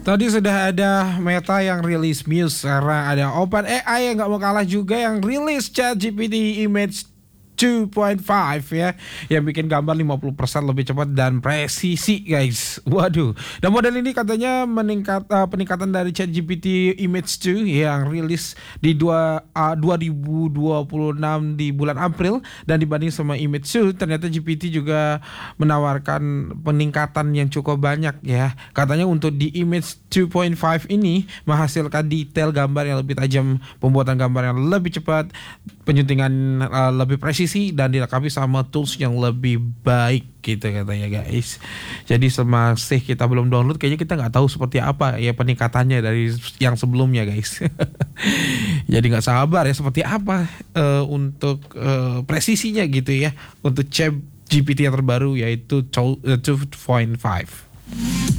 Tadi sudah ada Meta yang rilis Muse, sekarang ada OpenAI yang nggak mau kalah juga yang rilis ChatGPT Image 2.5 ya, yang bikin gambar 50% lebih cepat dan presisi guys. Waduh. Dan model ini katanya peningkatan dari ChatGPT Image 2 yang rilis di 2026 di bulan April, dan dibanding sama Image 2 ternyata GPT juga menawarkan peningkatan yang cukup banyak ya. Katanya untuk di Image 2.5 ini menghasilkan detail gambar yang lebih tajam, pembuatan gambar yang lebih cepat, penyuntingan lebih presisi, dan dilengkapi sama tools yang lebih baik gitu katanya guys. Jadi masih kita belum download, kayaknya kita nggak tahu seperti apa ya peningkatannya dari yang sebelumnya guys. Jadi nggak sabar ya seperti apa untuk presisinya gitu ya untuk GPT yang terbaru yaitu 2.5.